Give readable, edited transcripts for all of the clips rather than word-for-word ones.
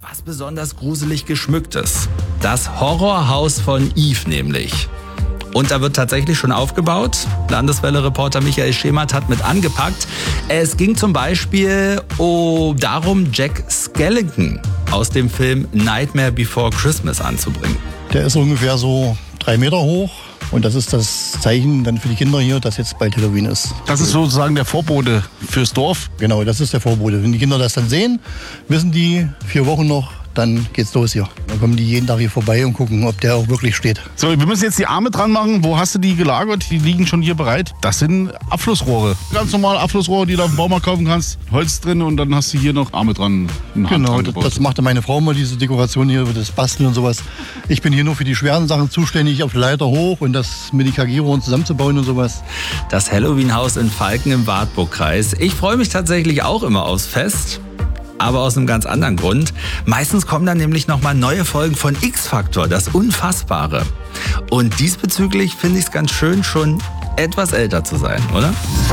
was besonders gruselig geschmückt ist. Das Horrorhaus von Eve nämlich. Und da wird tatsächlich schon aufgebaut. Landeswelle-Reporter Michael Schemert hat mit angepackt. Es ging zum Beispiel darum, Jack Skellington aus dem Film Nightmare Before Christmas anzubringen. Der ist ungefähr so 3 Meter hoch. Und das ist das Zeichen dann für die Kinder hier, dass jetzt bald Halloween ist. Das ist sozusagen der Vorbote fürs Dorf? Genau, das ist der Vorbote. Wenn die Kinder das dann sehen, wissen die 4 Wochen noch, dann geht's los hier. Dann kommen die jeden Tag hier vorbei und gucken, ob der auch wirklich steht. So, wir müssen jetzt die Arme dran machen. Wo hast du die gelagert? Die liegen schon hier bereit. Das sind Abflussrohre. Ganz normale Abflussrohre, die du auf dem Baumarkt kaufen kannst. Holz drin und dann hast du hier noch Arme dran. Genau, das machte meine Frau mal, diese Dekoration hier, das Basteln und sowas. Ich bin hier nur für die schweren Sachen zuständig, auf die Leiter hoch und das mit den KG-Rohren zusammenzubauen und sowas. Das Halloween-Haus in Falken im Wartburgkreis. Ich freue mich tatsächlich auch immer aufs Fest. Aber aus einem ganz anderen Grund. Meistens kommen dann nämlich nochmal neue Folgen von X-Factor, das Unfassbare. Und diesbezüglich finde ich es ganz schön, schon etwas älter zu sein, oder?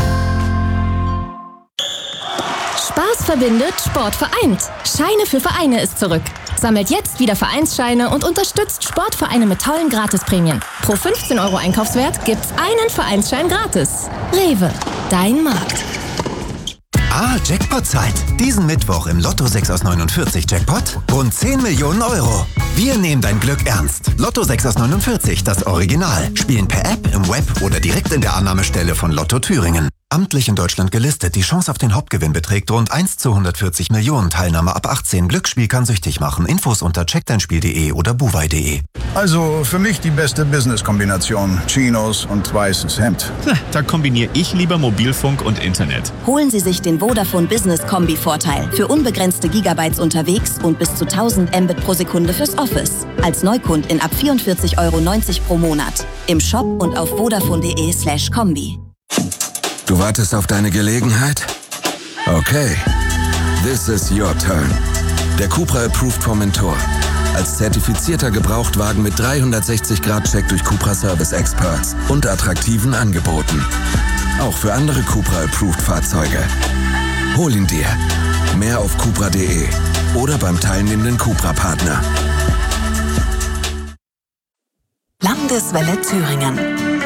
Spaß verbindet, Sport vereint. Scheine für Vereine ist zurück. Sammelt jetzt wieder Vereinsscheine und unterstützt Sportvereine mit tollen Gratisprämien. Pro 15 € Einkaufswert gibt's einen Vereinsschein gratis. Rewe, dein Markt. Jackpot-Zeit. Diesen Mittwoch im Lotto 6 aus 49 Jackpot rund 10 Millionen €. Wir nehmen dein Glück ernst. Lotto 6 aus 49, das Original. Spielen per App, im Web oder direkt in der Annahmestelle von Lotto Thüringen. Amtlich in Deutschland gelistet. Die Chance auf den Hauptgewinn beträgt rund 1 zu 140 Millionen. Teilnahme ab 18. Glücksspiel kann süchtig machen. Infos unter checkdeinspiel.de oder buwei.de. Also für mich die beste Business-Kombination. Chinos und weißes Hemd. Da kombiniere ich lieber Mobilfunk und Internet. Holen Sie sich den Vodafone Business Kombi-Vorteil. Für unbegrenzte Gigabytes unterwegs und bis zu 1000 Mbit pro Sekunde fürs Office. Als Neukundin ab 44,90 € pro Monat. Im Shop und auf vodafone.de/kombi. Du wartest auf deine Gelegenheit? Okay. This is your turn. Der Cupra Approved Formentor. Als zertifizierter Gebrauchtwagen mit 360-Grad-Check durch Cupra Service Experts und attraktiven Angeboten. Auch für andere Cupra Approved Fahrzeuge. Hol ihn dir. Mehr auf cupra.de oder beim teilnehmenden Cupra-Partner. Landeswelle Thüringen.